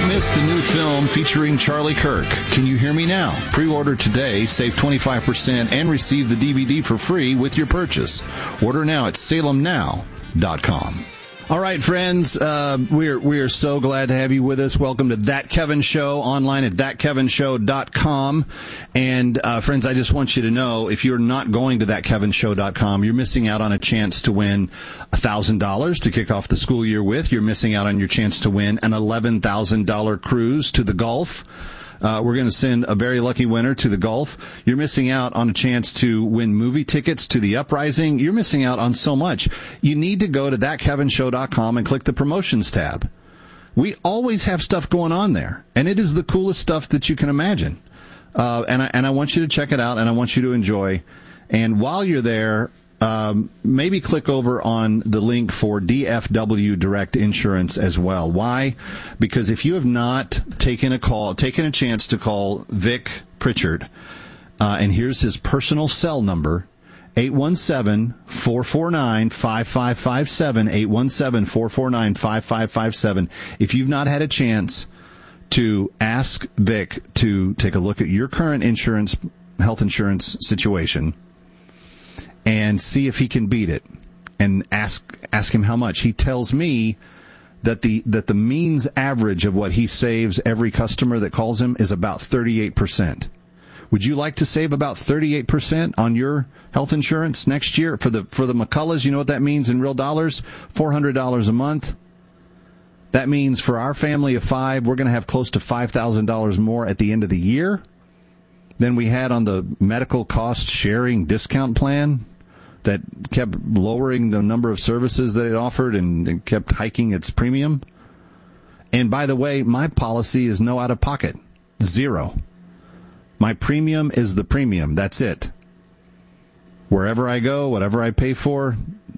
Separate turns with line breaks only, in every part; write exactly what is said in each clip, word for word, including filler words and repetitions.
missed the new film featuring Charlie Kirk, Can You Hear Me Now? Pre-order today, save twenty-five percent, and receive the D V D for free with your purchase. Order now at salem now dot com. All right, friends, uh, we're we're so glad to have you with us. Welcome to That Kevin Show, online at that kevin show dot com. And, uh, friends, I just want you to know, if you're not going to that kevin show dot com, you're missing out on a chance to win one thousand dollars to kick off the school year with. You're missing out on your chance to win an eleven thousand dollars cruise to the Gulf. Uh, we're going to send a very lucky winner to the Gulf. You're missing out on a chance to win movie tickets to the Uprising. You're missing out on so much. You need to go to that kevin show dot com and click the promotions tab. We always have stuff going on there, and it is the coolest stuff that you can imagine. Uh, and I, and I want you to check it out, and I want you to enjoy. And while you're there, Um, maybe click over on the link for D F W Direct Insurance as well. Why? Because if you have not taken a call, taken a chance to call Vic Pritchard, uh, and here's his personal cell number, eight one seven, four four nine, five five five seven, eight one seven, four four nine, five five five seven. If you've not had a chance to ask Vic to take a look at your current insurance, health insurance situation, and see if he can beat it, and ask ask him how much. He tells me that the that the means average of what he saves every customer that calls him is about thirty-eight percent. Would you like to save about thirty-eight percent on your health insurance next year? For the for the McCulloughs, you know what that means in real dollars? four hundred dollars a month. That means for our family of five, we're going to have close to five thousand dollars more at the end of the year than we had on the medical cost sharing discount plan that kept lowering the number of services that it offered and, and kept hiking its premium. And by the way, my policy is no out of pocket. Zero. My premium is the premium. That's it. Wherever I go, whatever I pay for,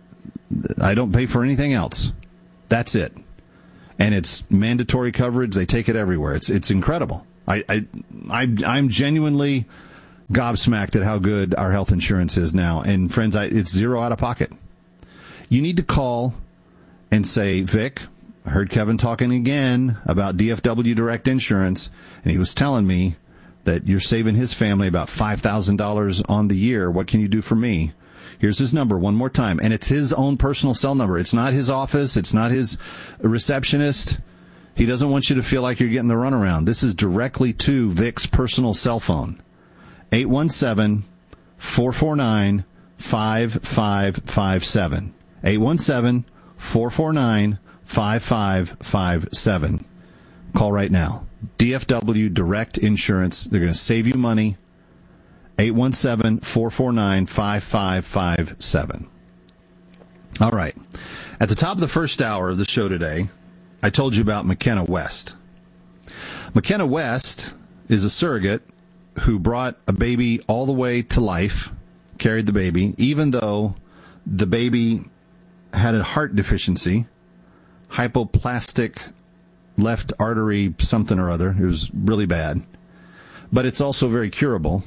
I don't pay for anything else. That's it. And it's mandatory coverage. They take it everywhere. It's it's incredible. I, I, I I'm genuinely gobsmacked at how good our health insurance is now. And friends, I, it's zero out of pocket. You need to call and say, Vic, I heard Kevin talking again about D F W Direct Insurance, and he was telling me that you're saving his family about five thousand dollars on the year. What can you do for me? Here's his number one more time. And it's his own personal cell number. It's not his office. It's not his receptionist. He doesn't want you to feel like you're getting the runaround. This is directly to Vic's personal cell phone. eight one seven, four four nine, five five five seven. eight one seven, four four nine, five five five seven. Call right now. D F W Direct Insurance. They're going to save you money. eight one seven, four four nine, five five five seven. All right. At the top of the first hour of the show today, I told you about McKenna West. McKenna West is a surrogate who brought a baby all the way to life, carried the baby, even though the baby had a heart deficiency, hypoplastic left artery something or other. It was really bad. But it's also very curable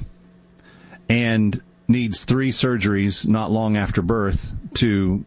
and needs three surgeries not long after birth to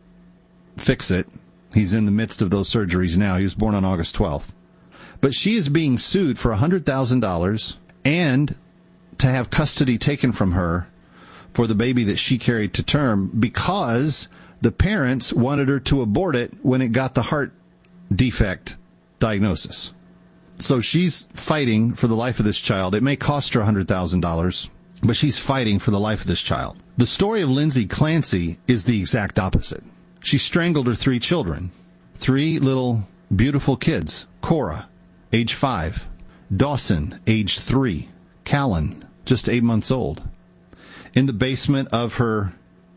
fix it. He's in the midst of those surgeries now. He was born on August twelfth. But she is being sued for one hundred thousand dollars and to have custody taken from her for the baby that she carried to term because the parents wanted her to abort it when it got the heart defect diagnosis. So she's fighting for the life of this child. It may cost her one hundred thousand dollars, but she's fighting for the life of this child. The story of Lindsay Clancy is the exact opposite. She strangled her three children, three little beautiful kids. Cora, age five. Dawson, age three. Callan, just eight months old. In the basement of her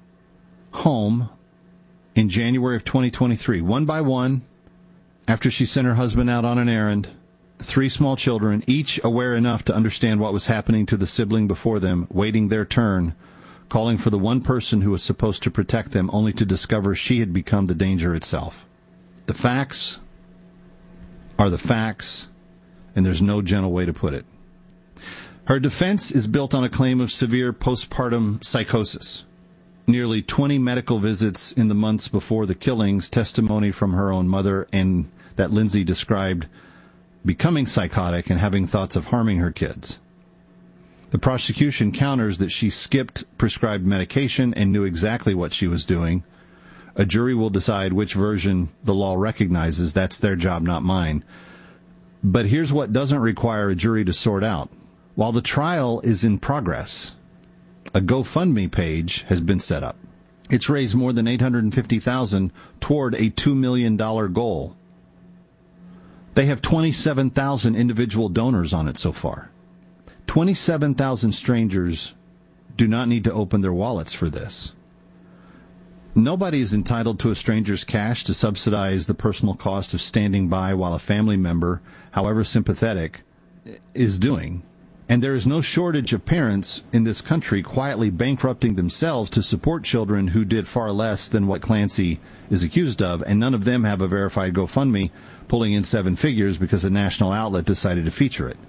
home in January of twenty twenty-three. One by one, after she sent her husband out on an errand, three small children, each aware enough to understand what was happening to the sibling before them, waiting their turn, calling for the one person who was supposed to protect them, only to discover she had become the danger itself. The facts are the facts, and there's no gentle way to put it. Her defense is built on a claim of severe postpartum psychosis. Nearly twenty medical visits in the months before the killings, testimony from her own mother, and that Lindsay described becoming psychotic and having thoughts of harming her kids. The prosecution counters that she skipped prescribed medication and knew exactly what she was doing. A jury will decide which version the law recognizes. That's their job, not mine. But here's what doesn't require a jury to sort out. While the trial is in progress, a GoFundMe page has been set up. It's raised more than eight hundred fifty thousand dollars toward a two million dollars goal. They have twenty-seven thousand individual donors on it so far. twenty-seven thousand strangers do not need to open their wallets for this. Nobody is entitled to a stranger's cash to subsidize the personal cost of standing by while a family member, however sympathetic, is doing. And there is no shortage of parents in this country quietly bankrupting themselves to support children who did far less than what Clancy is accused of, and none of them have a verified GoFundMe pulling in seven figures because a national outlet decided to feature it.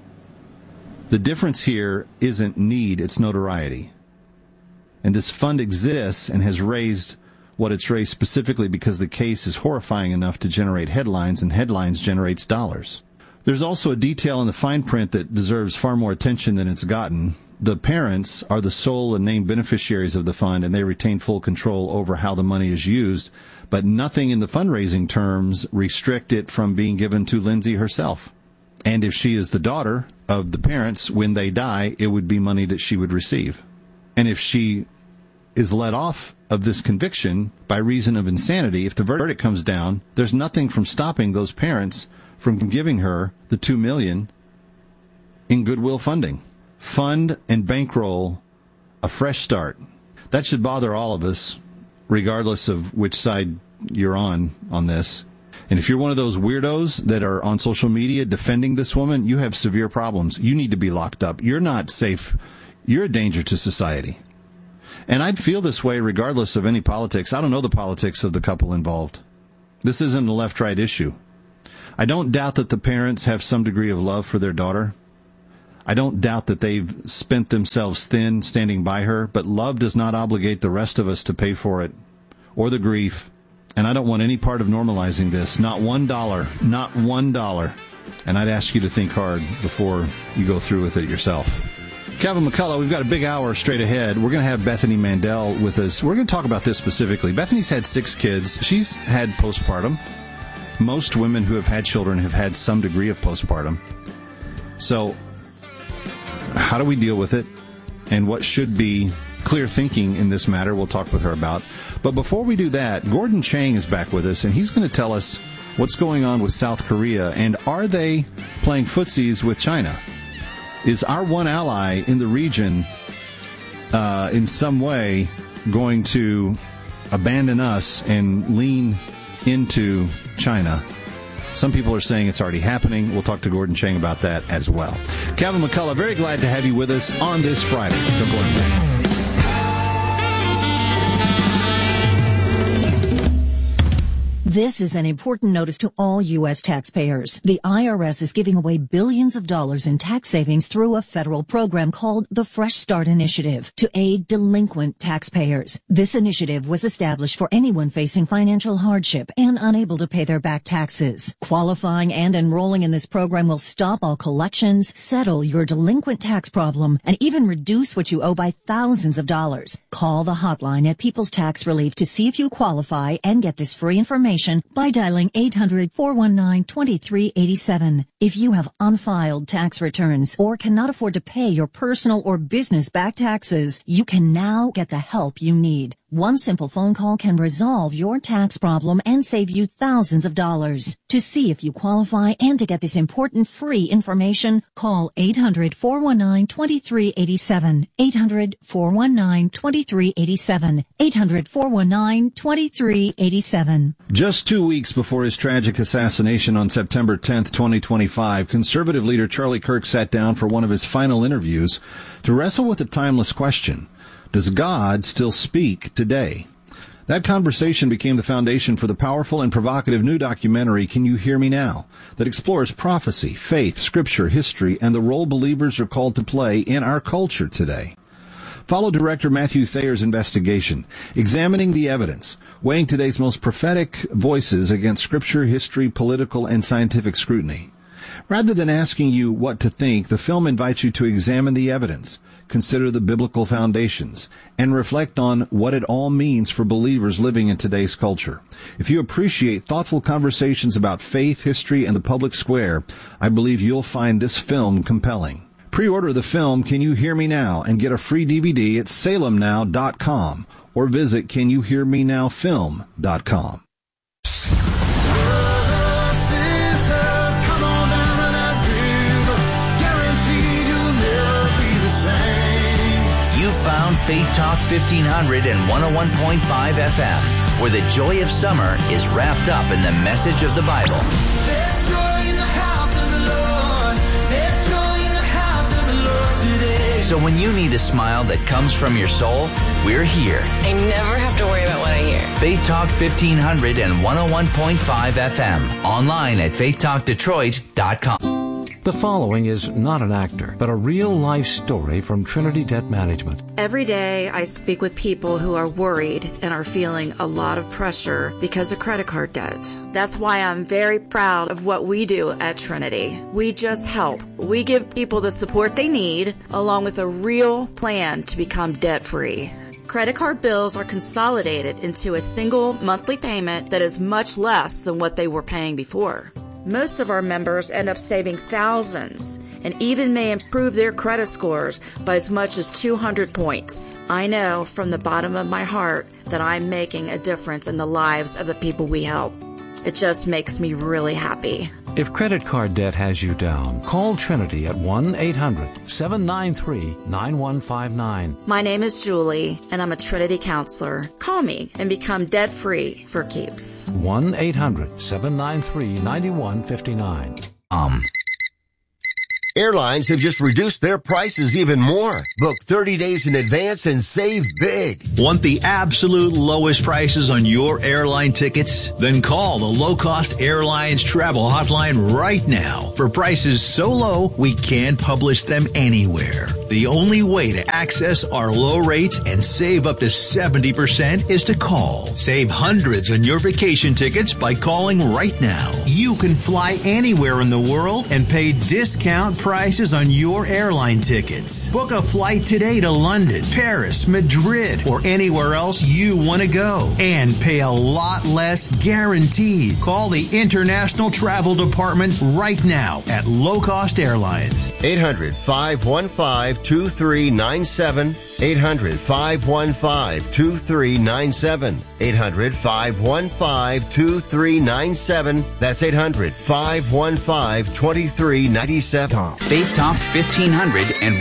The difference here isn't need, it's notoriety. And this fund exists and has raised what it's raised specifically because the case is horrifying enough to generate headlines, and headlines generates dollars. There's also a detail in the fine print that deserves far more attention than it's gotten. The parents are the sole and named beneficiaries of the fund, and they retain full control over how the money is used, but nothing in the fundraising terms restrict it from being given to Lindsay herself. And if she is the daughter of the parents, when they die, it would be money that she would receive. And if she is let off of this conviction by reason of insanity, if the verdict comes down, there's nothing from stopping those parents from giving her the two million dollars in goodwill funding. Fund and bankroll a fresh start. That should bother all of us, regardless of which side you're on on this. And if you're one of those weirdos that are on social media defending this woman, you have severe problems. You need to be locked up. You're not safe. You're a danger to society. And I'd feel this way regardless of any politics. I don't know the politics of the couple involved. This isn't a left-right issue. I don't doubt that the parents have some degree of love for their daughter. I don't doubt that they've spent themselves thin standing by her, but love does not obligate the rest of us to pay for it, or the grief. And I don't want any part of normalizing this. Not one dollar. Not one dollar. And I'd ask you to think hard before you go through with it yourself. Kevin McCullough, we've got a big hour straight ahead. We're going to have Bethany Mandel with us. We're going to talk about this specifically. Bethany's had six kids. She's had postpartum. Most women who have had children have had some degree of postpartum. So how do we deal with it? And what should be clear thinking in this matter? We'll talk with her about. But before we do that, Gordon Chang is back with us, and he's going to tell us what's going on with South Korea, and are they playing footsies with China? Is our one ally in the region uh, in some way going to abandon us and lean into China? Some people are saying it's already happening. We'll talk to Gordon Chang about that as well. Kevin McCullough, very glad to have you with us on this Friday. Don't go anywhere.
This is an important notice to all U S taxpayers. The I R S is giving away billions of dollars in tax savings through a federal program called the Fresh Start Initiative to aid delinquent taxpayers. This initiative was established for anyone facing financial hardship and unable to pay their back taxes. Qualifying and enrolling in this program will stop all collections, settle your delinquent tax problem, and even reduce what you owe by thousands of dollars. Call the hotline at People's Tax Relief to see if you qualify and get this free information by dialing eight hundred, four one nine, two three eight seven. If you have unfiled tax returns or cannot afford to pay your personal or business back taxes, you can now get the help you need. One simple phone call can resolve your tax problem and save you thousands of dollars. To see if you qualify and to get this important free information, call eight hundred, four one nine, two three eight seven. eight hundred, four one nine, two three eight seven. eight hundred, four one nine, two three eight seven.
Just two weeks before his tragic assassination on September tenth, twenty twenty-five, conservative leader Charlie Kirk sat down for one of his final interviews to wrestle with a timeless question. Does God still speak today? That conversation became the foundation for the powerful and provocative new documentary, Can You Hear Me Now?, that explores prophecy, faith, scripture, history, and the role believers are called to play in our culture today. Follow director Matthew Thayer's investigation, examining the evidence, weighing today's most prophetic voices against scripture, history, political, and scientific scrutiny. Rather than asking you what to think, the film invites you to examine the evidence, consider the biblical foundations, and reflect on what it all means for believers living in today's culture. If you appreciate thoughtful conversations about faith, history, and the public square, I believe you'll find this film compelling. Pre-order the film Can You Hear Me Now and get a free D V D at salem now dot com or visit can you hear me now film dot com.
You found Faith Talk fifteen hundred and one oh one point five F M, where the joy of summer is wrapped up in the message of the Bible. There's joy in the house of the Lord. There's joy in the house of the Lord today. So when you need a smile that comes from your soul, we're here.
I never have to worry about what I hear.
Faith Talk fifteen hundred and one oh one point five F M. Online at faith talk detroit dot com.
The following is not an actor, but a real-life story from Trinity Debt Management.
Every day I speak with people who are worried and are feeling a lot of pressure because of credit card debt. That's why I'm very proud of what we do at Trinity. We just help. We give people the support they need, along with a real plan to become debt-free. Credit card bills are consolidated into a single monthly payment that is much less than what they were paying before. Most of our members end up saving thousands and even may improve their credit scores by as much as two hundred points. I know from the bottom of my heart that I'm making a difference in the lives of the people we help. It just makes me really happy.
If credit card debt has you down, call Trinity at one eight hundred seven nine three nine one five nine.
My name is Julie, and I'm a Trinity counselor. Call me and become debt-free for keeps.
one eight hundred seven nine three nine one five nine.
Um.
Airlines have just reduced their prices even more. Book thirty days in advance and save big.
Want the absolute lowest prices on your airline tickets? Then call the Low Cost Airlines Travel Hotline right now for prices so low we can't publish them anywhere. The only way to access our low rates and save up to seventy percent is to call. Save hundreds on your vacation tickets by calling right now. You can fly anywhere in the world and pay discount prices on your airline tickets. Book a flight today to London, Paris, Madrid, or anywhere else you want to go and pay a lot less guaranteed. Call the International Travel Department right now at Low Cost Airlines.
eight hundred five one five two three nine seven. eight hundred five one five two three nine seven. eight hundred five one five two three nine seven. That's eight hundred five one five two three nine seven.
Faith Talk fifteen hundred and